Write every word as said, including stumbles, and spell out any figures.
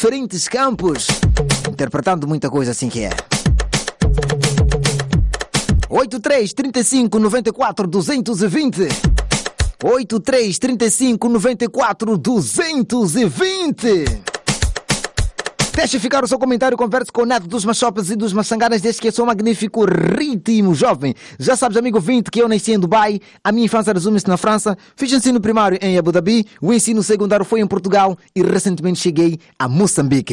diferentes campos, interpretando muita coisa assim que é. oito três, trinta e cinco, noventa e quatro, duzentos e vinte. oito três, trinta e cinco, noventa e quatro, duzentos e vinte. Deixe ficar o seu comentário, converse com o Neto dos Machopas e dos Maçanganas, desde que é seu magnífico ritmo jovem. Já sabes, amigo ouvinte, que eu nasci em Dubai, a minha infância resume-se na França, fiz ensino primário em Abu Dhabi, o ensino secundário foi em Portugal e recentemente cheguei a Moçambique.